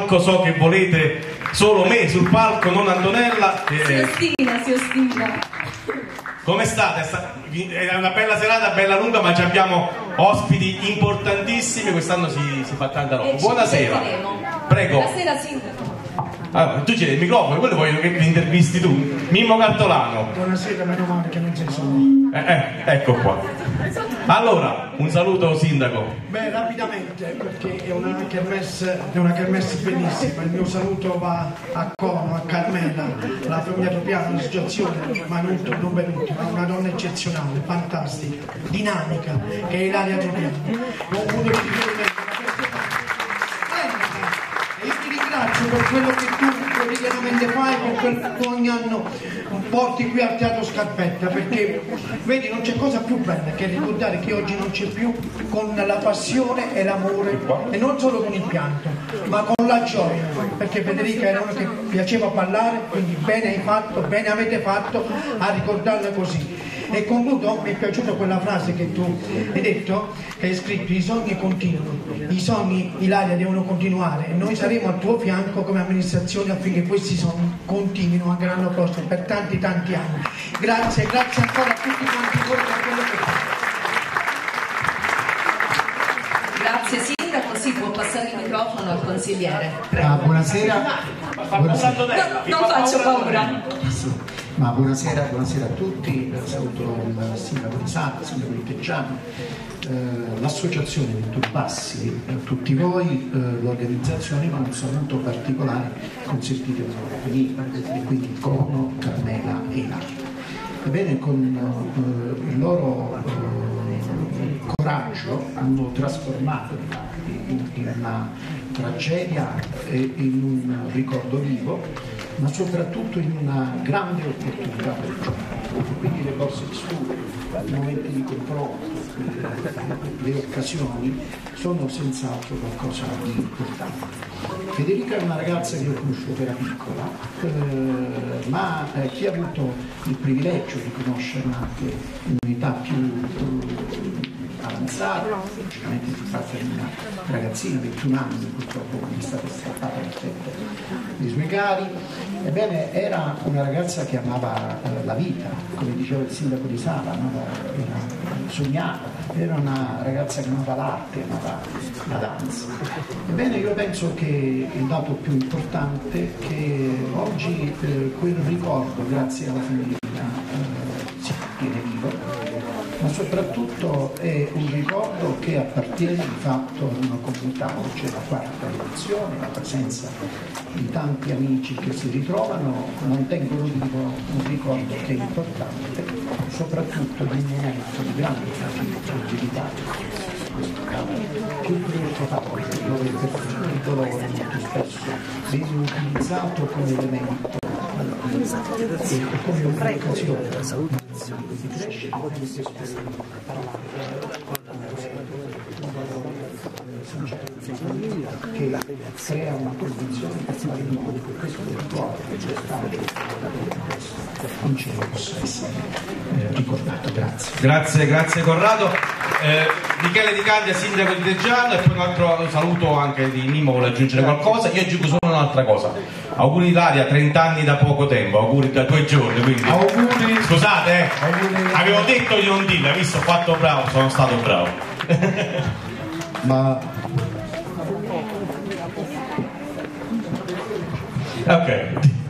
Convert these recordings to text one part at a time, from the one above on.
palco, so che volete solo me sul palco, non Antonella. Si ostina. Come state? È una bella serata, bella lunga, ma abbiamo ospiti importantissimi, quest'anno si fa tanta roba. Buonasera. Prego. Buonasera sindaco. Allora, tu c'hai il microfono, quello voglio che mi intervisti tu. Mimmo Cartolano. Buonasera, meno male che non sei solo. Ecco qua. Allora, un saluto sindaco. Beh, rapidamente, perché è una kermesse bellissima. Il mio saluto va a Como, a Carmela, alla famiglia Tropiano, l'associazione, ma non benvenuti, ma una donna eccezionale, fantastica, dinamica, che è Ilaria Tropiano. Non può io ti ringrazio per quello che tu quotidianamente fai, per quello che tu ogni anno porti qui al Teatro Scarpetta, perché vedi, non c'è cosa più bella che ricordare che oggi non c'è più, con la passione e l'amore, e non solo con il pianto, ma con la gioia, perché Federica era una che piaceva ballare, quindi bene hai fatto, bene avete fatto a ricordarla così. E concludo, mi è piaciuta quella frase che tu hai detto, che hai scritto: i sogni continuano, i sogni, Ilaria, devono continuare, e noi saremo al tuo fianco come amministrazione affinché questi sogni continuino anche l'anno prossimo per tanti anni. Grazie ancora a tutti quanti voi per quello che fate. Grazie sindaco, si può passare il microfono al consigliere. Buonasera. Non faccio paura. Ma buonasera a tutti, saluto il sindaco di Sata, il sindaco di Teggiano, l'associazione Venturbassi, tutti voi, l'organizzazione, con un saluto particolare, consentitemi e quindi Como, Carmela e Ilaria. Ebbene, con il loro coraggio hanno trasformato in una tragedia e in un ricordo vivo, ma soprattutto in una grande opportunità per il giorno. Quindi le borse di studio, i momenti di confronto, le occasioni sono senz'altro qualcosa di importante. Federica è una ragazza che io conosciuto era piccola, ma chi ha avuto il privilegio di conoscerla anche in un'età più avanzata, logicamente si tratta di una ragazzina, 21 anni, purtroppo è stata strappata dal tempo dei suoi cari. Ebbene, era una ragazza che amava la vita, come diceva il sindaco di Sala, sognava, era una ragazza che amava l'arte, amava la danza. Ebbene, io penso che il dato più importante è che oggi quel ricordo, grazie alla famiglia, si tiene vivo, ma soprattutto è un ricordo che appartiene di fatto a una comunità. C'è la quarta edizione, la presenza di tanti amici che si ritrovano, mantengono vivo un ricordo che è importante, soprattutto di un momento di grande fragilità, questo caso più preoccupato, dove il dolore molto spesso viene utilizzato come elemento e come un'occasione di crescita che crea una condizione per fare in modo che questo ricordo che c'è stato non ce ne possa essere ricordato. Grazie Corrado. Michele Di Candia, sindaco di Teggiano, e poi un altro saluto anche di Mimmo. Vuole aggiungere qualcosa? Io aggiungo solo un'altra cosa. Auguri Ilaria, 30 anni da poco tempo, auguri da 2 giorni, quindi auguri. Scusate, avevo detto di non dirla, visto, ho fatto bravo, sono stato bravo. Ma ok,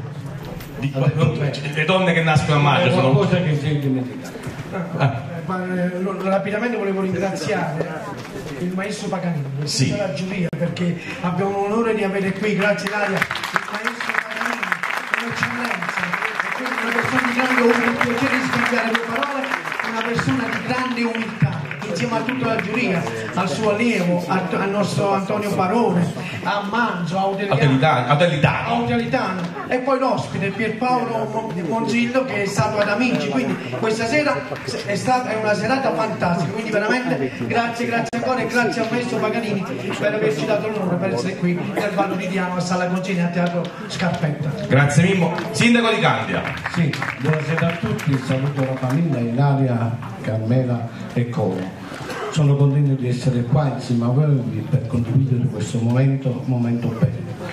le donne che nascono a maggio sono cosa che si è dimenticata. Rapidamente volevo ringraziare il maestro Paganini e sì, tutta la giuria, perché abbiamo l'onore di avere qui, grazie Ilaria, il maestro Paganini, un'eccellenza, quindi una persona di grande umiltà, un piacere di scambiare le parole, una persona di grande umiltà, insieme a tutta la giuria, al suo allievo, al nostro Antonio Barone, a Manzo, a Audalitano, e poi l'ospite Pierpaolo Monzillo, che è stato ad Amici. Quindi questa sera è una serata fantastica, quindi veramente grazie ancora, e grazie al maestro Paganini per averci dato l'onore per essere qui nel Vallo di Diano, a Sala Concini, a Teatro Scarpetta. Grazie Mimmo. Sindaco Di Candia. Sì, buonasera a tutti, saluto la famiglia Ilaria, Carmela e Como. Sono contento di essere qua insieme a voi per condividere questo momento bello.